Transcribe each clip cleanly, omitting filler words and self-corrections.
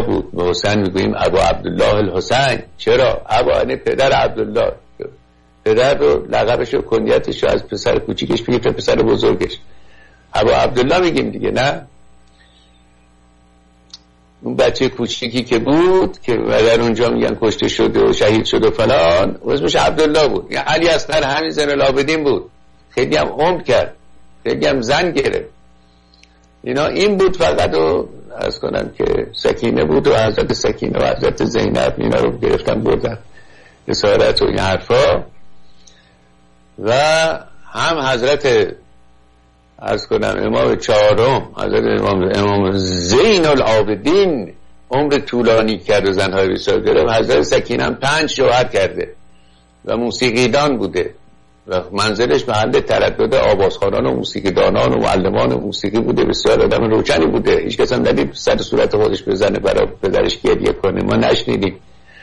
بود. به حسین میگوییم ابو عبدالله الحسین. چرا؟ ابا یعنی پدر عبدالله، پدر رو لقبش و کنیتش رو از پسر کوچیکش بگیر تا پسر بزرگش ابو عبدالله میگیم دیگه. نه اون بچه کوچیکی که بود که در اونجا میگن کشته شده و شهید شده و فلان، اسمش عبدالله بود. یعنی علی اصغر همین زین العابدین بود. خیلی هم عمر کرد، خیلی هم زن گرفت. اینا این بود فقط. و عرض کنم که سکینه بود و حضرت سکینه و حضرت زینب اینا رو گرفتن بردن اسارت و این حرفا. و هم حضرت عرض کنم امام چهارم حضرت امام زین العابدین عمر طولانی کرد و زنهای بسیار گرفت. حضرت سکینه هم 5 شوهر کرده و موسیقیدان بوده و منزلش محل تردد آوازخوانان و موسیقیدانان و معلمان و موسیقی بوده. بسیار آدم روشنی بوده. هیچ کس هم ندید سر صورت خودش بزنه برای پدرش گریه کنه. ما نشنیدیم.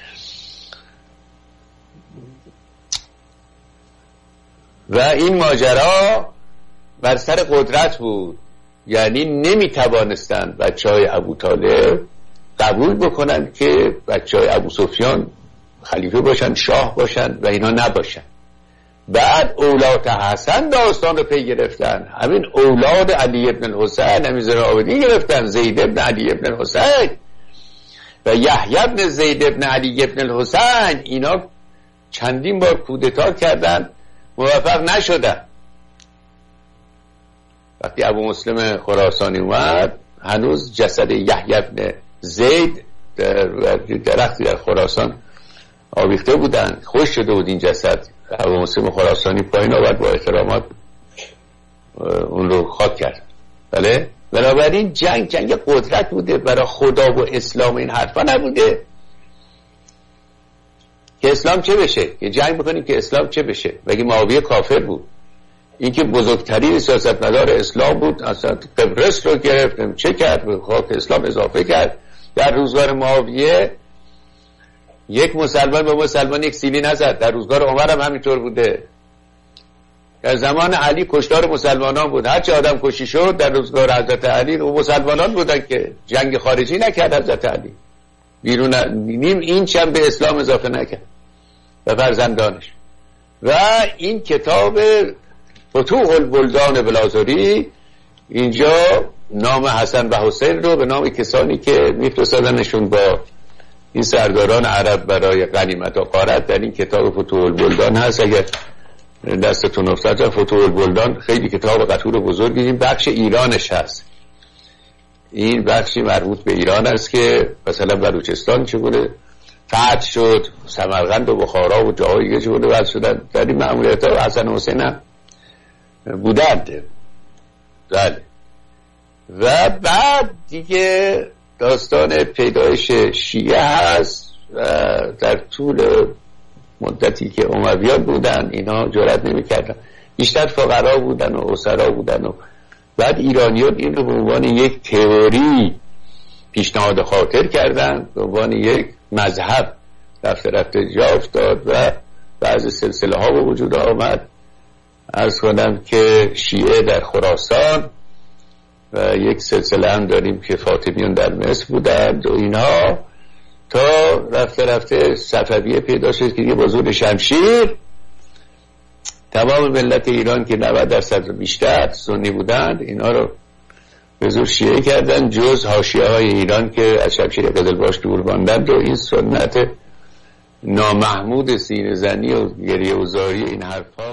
و این ماجرا بر سر قدرت بود. یعنی نمیتوانستند بچهای ابو طالب قبول بکنن که بچهای ابو سفیان خلیفه باشن، شاه باشن و اینا نباشن. بعد اولاد حسن داستان رو پی گرفتن. همین اولاد علی ابن الحسین همین زین العابدین گرفتن. زید ابن علی ابن الحسین و یحیی ابن زید ابن علی ابن الحسین اینا چندین بار کودتا کردن، موفق نشدن. وقتی ابو مسلم خراسانی اومد هنوز جسد یحیی ابن زید در درختی در خراسان آویخته بودن. خوش شده بود این جسد. ابو مسلم خراسانی پایین آورد با احترامات اون رو خاک کرد. بله؟ بنابراین جنگ قدرت بوده. برای خدا و اسلام این حرفا نبوده که اسلام چه بشه، که جنگ بکنیم که اسلام چه بشه. بگی معاویه کافر بود. این که بزرگترین سیاستمدار اسلام بود، اصلا قبرس رو گرفت، چه کرد؟ به خاک اسلام اضافه کرد. در روزگار معاویه یک مسلمان به مسلمان یک سیلی نزد. در روزگار عمر هم همینطور بوده. در زمان علی کشتار مسلمانان بود. هرچه آدم کشی شد در روزگار حضرت علی و مسلمانان بودن که جنگ خارجی نکرد حضرت علی. بیرون نیم اینچ هم به اسلام اضافه نکرد و فرزندانش. و این کتاب فتوح البلدان بلازاری اینجا نام حسن و حسین رو به نام کسانی که میفرستادنشون با این سرداران عرب برای غنیمت و غارت در این کتاب فتوح البلدان هست. اگر دستتون افتاد فتوح البلدان خیلی کتاب قطور بزرگی. این بخش ایرانش هست. این بخشی مربوط به ایران است که مثلا بلوچستان چگونه فتح شد، سمرقند و بخارا و جاهای چگونه وضع شدن. در این مأموریت ها حسن و حسین هم بودند. بله. و بعد دیگه داستان پیدایش شیعه هست. در طول مدتی که امویان بودن اینا جرأت نمی‌کردن، بیشتر فقرا بودن و اسرا بودن و بعد ایرانیان این رو به عنوان یک تئوری پیشنهاد خاطر کردن، به عنوان یک مذهب رفته جا افتاد و بعضی سلسله ها به وجود آمد. عرض کنم که شیعه در خراسان و یک سلسله هم داریم که فاطمیون در مصر بودند و اینها تا رفته صفویه پیدا شد که با زور شمشیر تمام ملت ایران که 90% بیشتر سنی بودند اینا رو به زور شیعه کردن، جز حاشیه های ایران که از شمشیر قزلباش دور ماندند. و این سنت نامحمود سینه زنی و گریه و زاری این حرفا